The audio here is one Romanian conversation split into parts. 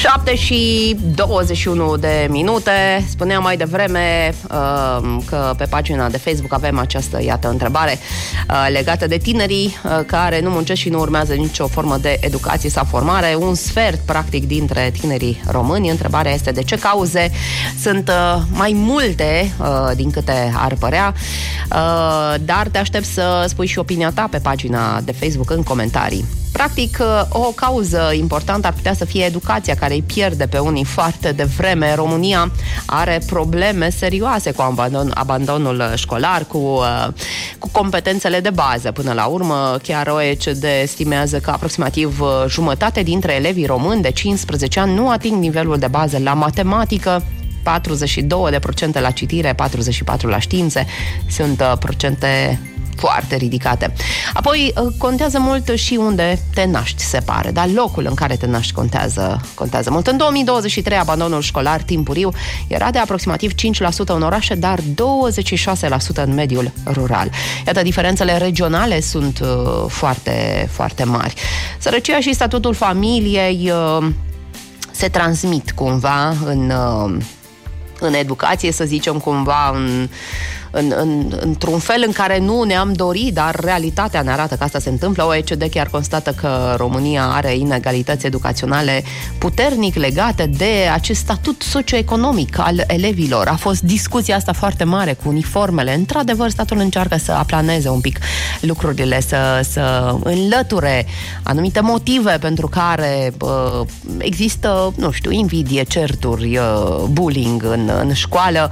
7:21 de minute. Spuneam mai devreme că pe pagina de Facebook avem această, iată, întrebare legată de tinerii care nu muncesc și nu urmează nicio formă de educație sau formare. Un sfert, practic, dintre tinerii români. Întrebarea este de ce cauze. Sunt mai multe din câte ar părea, dar te aștept să spui și opinia ta pe pagina de Facebook în comentarii. Practic, o cauză importantă ar putea să fie educația, care îi pierde pe unii foarte devreme. România are probleme serioase cu abandonul școlar, cu competențele de bază. Până la urmă, chiar OECD estimează că aproximativ jumătate dintre elevii români de 15 ani nu ating nivelul de bază la matematică, 42% la citire, 44% la științe. Sunt procente foarte ridicate. Apoi, contează mult și unde te naști, se pare, dar locul în care te naști contează mult. În 2023, abandonul școlar timpuriu era de aproximativ 5% în orașe, dar 26% în mediul rural. Iată, diferențele regionale sunt foarte, foarte mari. Sărăcia și statutul familiei se transmit cumva în educație, să zicem, cumva într-un fel în care nu ne-am dorit, dar realitatea ne arată că asta se întâmplă. OECD chiar constată că România are inegalități educaționale puternic legate de acest statut socioeconomic al elevilor. A fost discuția asta foarte mare cu uniformele. Într-adevăr, statul încearcă să aplaneze un pic lucrurile, să înlăture anumite motive pentru care există, nu știu, invidie, certuri, bullying în școală.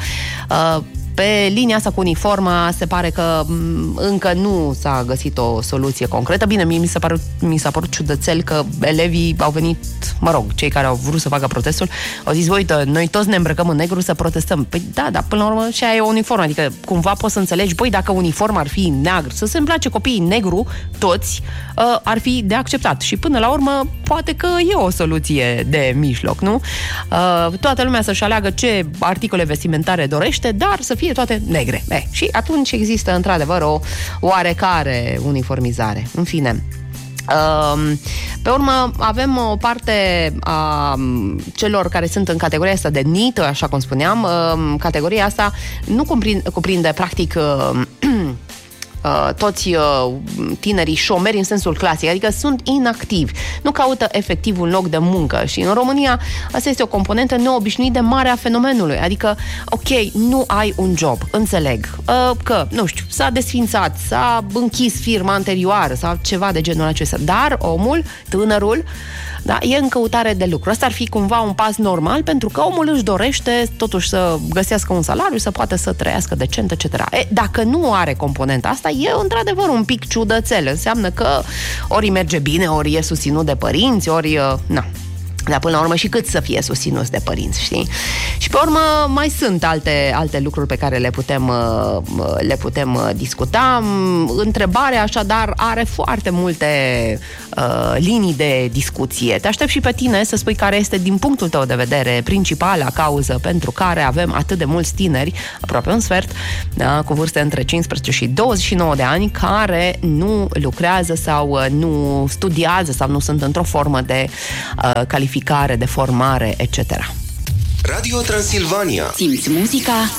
Pe linia asta cu uniforma se pare că încă nu s-a găsit o soluție concretă. Bine, mi s-a părut ciudățel că elevii au venit, mă rog, cei care au vrut să facă protestul, au zis, uite, noi toți ne îmbrăcăm în negru să protestăm. Păi da, dar până la urmă și aia e o uniformă, adică cumva poți să înțelegi, băi, dacă uniforma ar fi negru, să se împlace copiii negru, toți, ar fi de acceptat. Și până la urmă, poate că e o soluție de mijloc, nu? Toată lumea să-și aleagă ce articole vestimentare dorește, dar să fie toate negre. Și atunci există într-adevăr o oarecare uniformizare. În fine, pe urmă avem o parte a celor care sunt în categoria asta de NEET, așa cum spuneam. Categoria asta nu cuprinde practic toți tinerii șomeri în sensul clasic, adică sunt inactivi, nu caută efectiv un loc de muncă. Și în România asta este o componentă neobișnuit de mare a fenomenului, adică, ok, nu ai un job, înțeleg că, nu știu, s-a desfințat, s-a închis firma anterioară sau ceva de genul acesta, dar omul, tânărul, da, e în căutare de lucru. Asta ar fi cumva un pas normal, pentru că omul își dorește totuși să găsească un salariu, să poată să trăiască decent, etc. Dacă nu are componenta asta, e într-adevăr un pic ciudățel. Înseamnă că ori merge bine, ori e susținut de părinți, ori na. Dar până la urmă și cât să fie susținuți de părinți, știi? Și pe urmă mai sunt alte lucruri pe care le putem discuta. Întrebarea așadar are foarte multe linii de discuție. Te aștept și pe tine să spui care este, din punctul tău de vedere, principala cauză pentru care avem atât de mulți tineri, aproape un sfert, da, cu vârste între 15 și 29 de ani, care nu lucrează sau nu studiază sau nu sunt într-o formă de calificare, de formare, etc. Radio Transilvania. Simți muzica